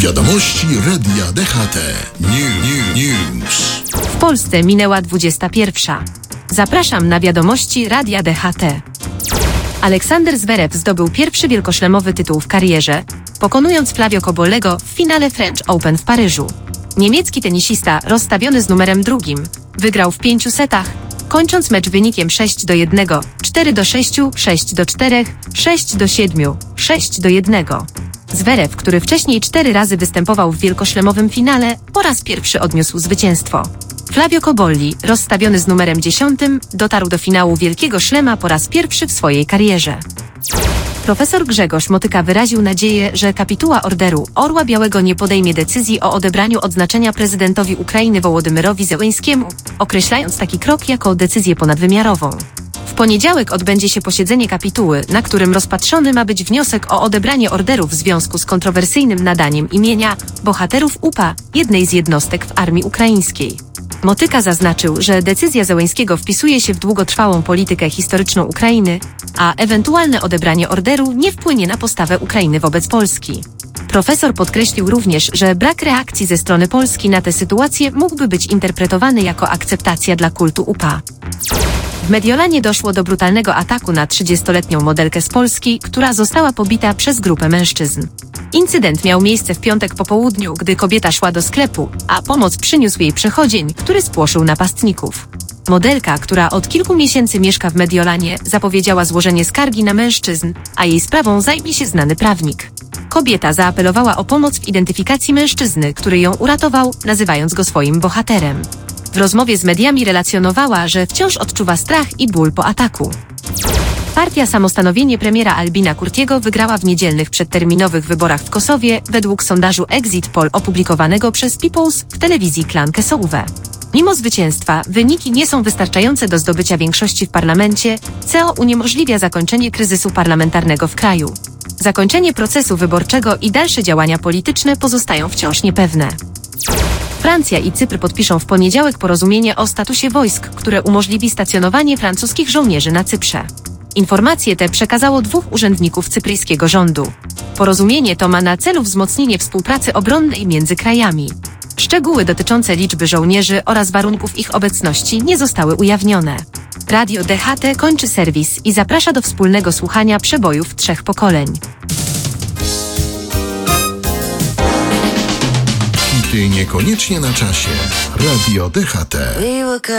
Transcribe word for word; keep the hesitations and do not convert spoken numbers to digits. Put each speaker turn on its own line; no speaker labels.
Wiadomości Radia D H T. New, new, news.
W Polsce minęła dwudziesta pierwsza. Zapraszam na wiadomości Radia D H T. Aleksander Zverev zdobył pierwszy wielkoszlemowy tytuł w karierze, pokonując Flavio Cobolego w finale French Open w Paryżu. Niemiecki tenisista, rozstawiony z numerem drugim, wygrał w pięciu setach, kończąc mecz wynikiem sześć do jednego, cztery do sześciu, sześć do czterech, sześć do siedmiu, sześć do jednego. Zverev, który wcześniej cztery razy występował w wielkoszlemowym finale, po raz pierwszy odniósł zwycięstwo. Flavio Cobolli, rozstawiony z numerem dziesiątym, dotarł do finału Wielkiego Szlema po raz pierwszy w swojej karierze. Profesor Grzegorz Motyka wyraził nadzieję, że kapituła Orderu Orła Białego nie podejmie decyzji o odebraniu odznaczenia prezydentowi Ukrainy Wołodymyrowi Zełenskiemu, określając taki krok jako decyzję ponadwymiarową. W poniedziałek odbędzie się posiedzenie kapituły, na którym rozpatrzony ma być wniosek o odebranie orderu w związku z kontrowersyjnym nadaniem imienia bohaterów U P A, jednej z jednostek w armii ukraińskiej. Motyka zaznaczył, że decyzja Zełenskiego wpisuje się w długotrwałą politykę historyczną Ukrainy, a ewentualne odebranie orderu nie wpłynie na postawę Ukrainy wobec Polski. Profesor podkreślił również, że brak reakcji ze strony Polski na tę sytuację mógłby być interpretowany jako akceptacja dla kultu U P A. W Mediolanie doszło do brutalnego ataku na trzydziestoletnią modelkę z Polski, która została pobita przez grupę mężczyzn. Incydent miał miejsce w piątek po południu, gdy kobieta szła do sklepu, a pomoc przyniósł jej przechodzień, który spłoszył napastników. Modelka, która od kilku miesięcy mieszka w Mediolanie, zapowiedziała złożenie skargi na mężczyzn, a jej sprawą zajmie się znany prawnik. Kobieta zaapelowała o pomoc w identyfikacji mężczyzny, który ją uratował, nazywając go swoim bohaterem. W rozmowie z mediami relacjonowała, że wciąż odczuwa strach i ból po ataku. Partia Samostanowienie premiera Albina Kurtiego wygrała w niedzielnych przedterminowych wyborach w Kosowie według sondażu Exit Poll opublikowanego przez Peoples w telewizji Klan Kesowe. Mimo zwycięstwa, wyniki nie są wystarczające do zdobycia większości w parlamencie, co uniemożliwia zakończenie kryzysu parlamentarnego w kraju. Zakończenie procesu wyborczego i dalsze działania polityczne pozostają wciąż niepewne. Francja i Cypr podpiszą w poniedziałek porozumienie o statusie wojsk, które umożliwi stacjonowanie francuskich żołnierzy na Cyprze. Informacje te przekazało dwóch urzędników cypryjskiego rządu. Porozumienie to ma na celu wzmocnienie współpracy obronnej między krajami. Szczegóły dotyczące liczby żołnierzy oraz warunków ich obecności nie zostały ujawnione. Radio D H T kończy serwis i zaprasza do wspólnego słuchania przebojów trzech pokoleń.
Hity niekoniecznie na czasie. Radio D H T.